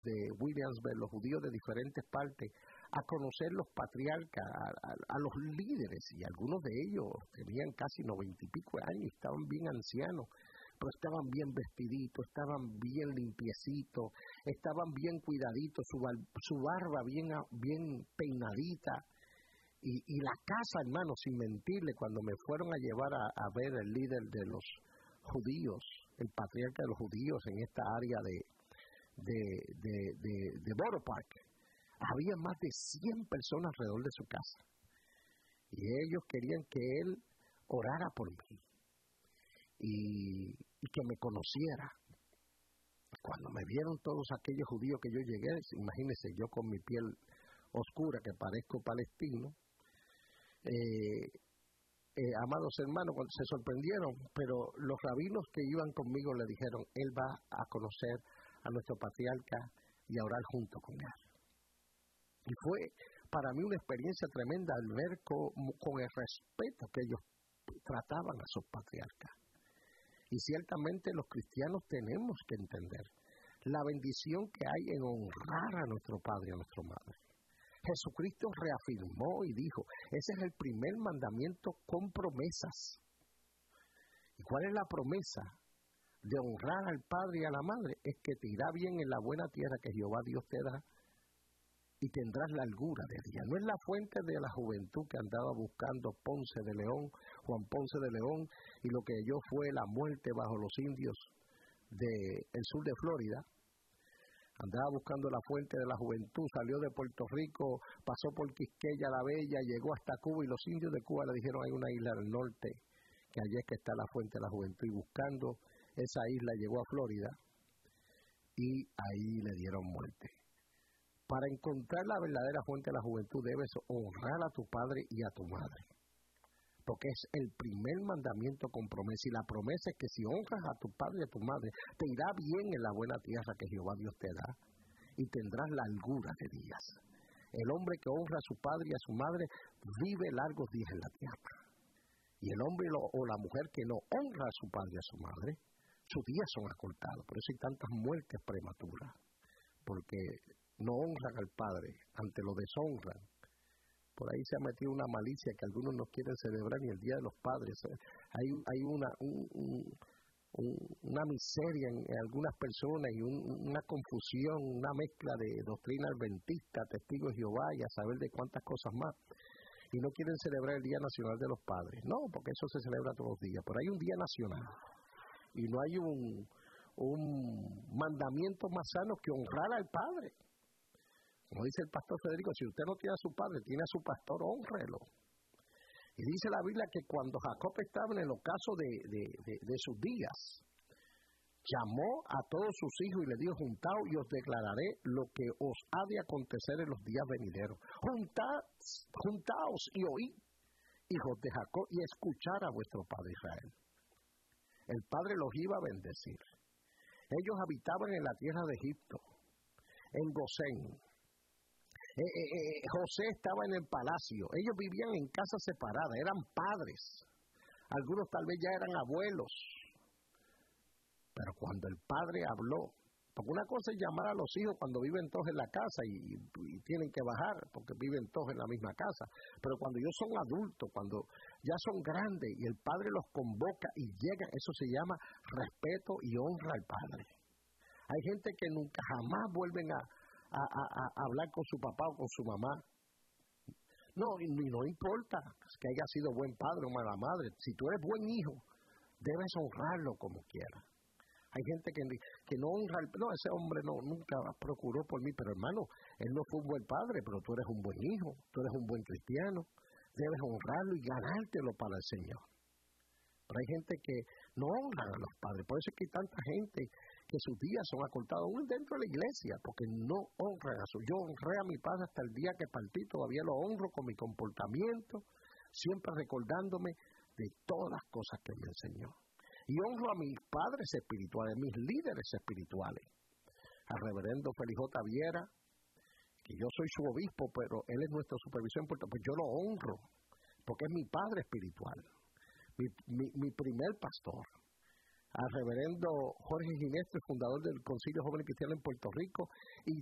de Williamsburg, los judíos de diferentes partes, a conocer los patriarcas, a los líderes, y algunos de ellos tenían casi 90 y pico de años, estaban bien ancianos, pero estaban bien vestiditos, estaban bien limpiecitos, estaban bien cuidaditos, su barba bien peinadita, y la casa, hermano, sin mentirle, cuando me fueron a llevar a ver el líder de los judíos, el patriarca de los judíos en esta área de Borough Park, había más de 100 personas alrededor de su casa. Y ellos querían que él orara por mí y que me conociera. Cuando me vieron todos aquellos judíos que yo llegué, imagínense, yo con mi piel oscura, que parezco palestino, amados hermanos, se sorprendieron, pero los rabinos que iban conmigo le dijeron, él va a conocer a nuestro patriarca y a orar junto con él. Y fue para mí una experiencia tremenda al ver con el respeto que ellos trataban a sus patriarcas. Y ciertamente los cristianos tenemos que entender la bendición que hay en honrar a nuestro padre y a nuestra madre. Jesucristo reafirmó y dijo, ese es el primer mandamiento con promesas. ¿Y cuál es la promesa de honrar al padre y a la madre? Es que te irá bien en la buena tierra que Jehová Dios te da, y tendrás largura de día. No es la fuente de la juventud que andaba buscando Ponce de León, Juan Ponce de León, y lo que yo fue la muerte bajo los indios del sur de Florida. Andaba buscando la fuente de la juventud, salió de Puerto Rico, pasó por Quisqueya la Bella, llegó hasta Cuba, y los indios de Cuba le dijeron, hay una isla al norte, que allí es que está la fuente de la juventud, y buscando esa isla llegó a Florida, y ahí le dieron muerte. Para encontrar la verdadera fuente de la juventud debes honrar a tu padre y a tu madre, porque es el primer mandamiento con promesa, y la promesa es que si honras a tu padre y a tu madre, te irá bien en la buena tierra que Jehová Dios te da, y tendrás largura de días. El hombre que honra a su padre y a su madre vive largos días en la tierra, y el hombre o la mujer que no honra a su padre y a su madre, sus días son acortados. Por eso hay tantas muertes prematuras, porque no honran al Padre, ante lo deshonran. Por ahí se ha metido una malicia que algunos no quieren celebrar ni el Día de los Padres. Hay una miseria en algunas personas y una confusión, una mezcla de doctrina adventista, testigos de Jehová y a saber de cuántas cosas más. Y no quieren celebrar el Día Nacional de los Padres. No, porque eso se celebra todos los días. Pero hay un Día Nacional y no hay un mandamiento más sano que honrar al Padre. Como dice el pastor Federico, si usted no tiene a su padre, tiene a su pastor, hónrelo. Y dice la Biblia que cuando Jacob estaba en el ocaso de sus días, llamó a todos sus hijos y les dijo, juntaos y os declararé lo que os ha de acontecer en los días venideros. Juntaos y oíd, hijos de Jacob, y escuchad a vuestro padre Israel. El Padre los iba a bendecir. Ellos habitaban en la tierra de Egipto, en Gosén. José estaba en el palacio. Ellos vivían en casas separadas, eran padres. Algunos tal vez ya eran abuelos. Pero cuando el padre habló, porque una cosa es llamar a los hijos cuando viven todos en la casa y tienen que bajar porque viven todos en la misma casa. Pero cuando ellos son adultos, cuando ya son grandes y el padre los convoca y llegan, eso se llama respeto y honra al padre. Hay gente que nunca jamás vuelven a hablar con su papá o con su mamá. No importa que haya sido buen padre o mala madre. Si tú eres buen hijo, debes honrarlo como quieras. Hay gente que no honra, ese hombre nunca procuró por mí, pero hermano, él no fue un buen padre, pero tú eres un buen hijo, tú eres un buen cristiano, debes honrarlo y ganártelo para el Señor. Pero hay gente que no honra a los padres, por eso es que hay tanta gente que sus días son acortados aún dentro de la iglesia, porque no honran a yo honré a mi padre hasta el día que partí, todavía lo honro con mi comportamiento, siempre recordándome de todas las cosas que me enseñó. Y honro a mis padres espirituales, mis líderes espirituales, al reverendo Félix J. Viera, que yo soy su obispo, pero él es nuestro supervisor en Puerto Rico, pues yo lo honro, porque es mi padre espiritual, mi primer pastor. al reverendo Jorge Gineste, fundador del Concilio Joven Cristiano en Puerto Rico, y